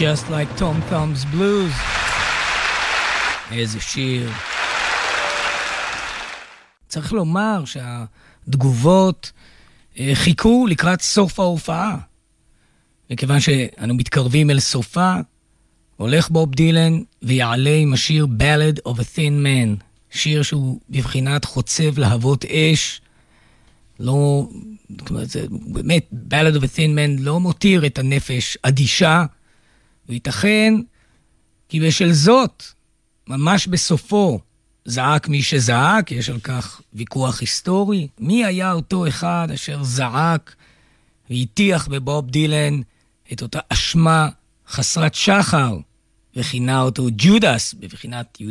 Just Like Tom Thumb's Blues. איזה שיר. צריך לומר שהתגובות חיכו לקראת סוף ההופעה. וכיוון שאנו מתקרבים אל סופה, הולך בוב דילן ויעלה עם השיר Ballad of a Thin Man. שיר שהוא בבחינת חוצב להבות אש. לא, זה באמת, Ballad of a Thin Man לא מותיר את הנפש אדישה. וייתכן כי בשל זאת, ממש בסופו, זעק מי שזעק, יש על כך ויכוח היסטורי. מי היה אותו אחד אשר זעק והטיח בבוב דילן את אותה אשמה חסרת שחר, וכינה אותו ג'ודס, בבחינת